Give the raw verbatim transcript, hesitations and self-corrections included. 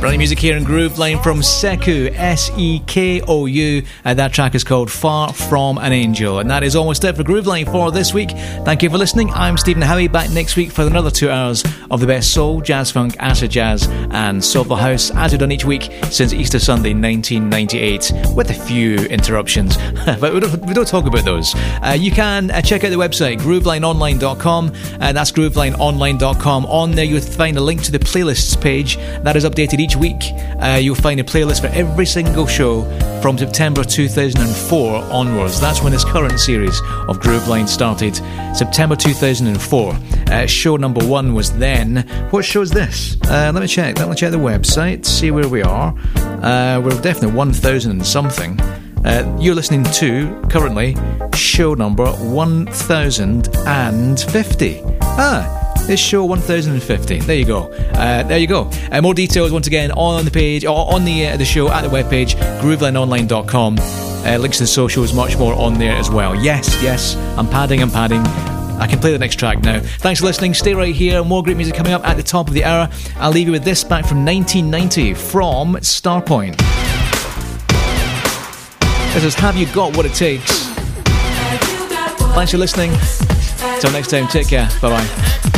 Brilliant music here in Groove Line from Sekou, S E K O U. Uh, that track is called Far From an Angel. And that is almost it for Groove Line for this week. Thank you for listening. I'm Stephen Howie, back next week for another two hours of the best soul, jazz funk, acid jazz and soulful house, as we've done each week since Easter Sunday nineteen ninety-eight, with a few interruptions. But we don't, we don't talk about those. Uh, you can uh, check out the website, groove line online dot com. Uh, that's groove line online dot com. On there you'll find a link to the playlists page. That is updated each week. Uh, you'll find a playlist for every single show from September two thousand four onwards. That's when this current series of Groove Line started. September two thousand four. Uh, show number one was then. What show's this? Uh, let me check. Let me check the website, see where we are. Uh, we're definitely one thousand and something. Uh, you're listening to, currently, show number one thousand fifty. Ah, it's show one thousand fifty. There you go. Uh, there you go. Uh, more details, once again, on the page, or on the uh, the show at the webpage, groove line online dot com. Uh, links to the socials, much more on there as well. Yes, yes, I'm padding, I'm padding. I can play the next track now. Thanks for listening. Stay right here. More great music coming up at the top of the hour. I'll leave you with this back from nineteen ninety from Starpoint. This is Have You Got What It Takes. Thanks for listening. Till next time, take care. Bye bye.